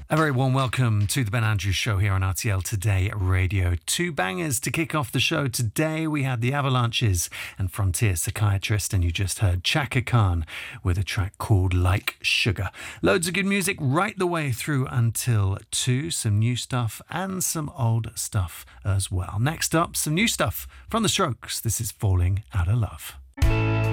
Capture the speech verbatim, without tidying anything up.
A very warm welcome to the Ben Andrews Show here on R T L Today Radio. Two bangers to kick off the show today. We had the Avalanches and Frontier Psychiatrist, and you just heard Chaka Khan with a track called Like Sugar. Loads of good music right the way through until two. Some new stuff and some old stuff as well. Next up, some new stuff from The Strokes. This is Falling Out of Love.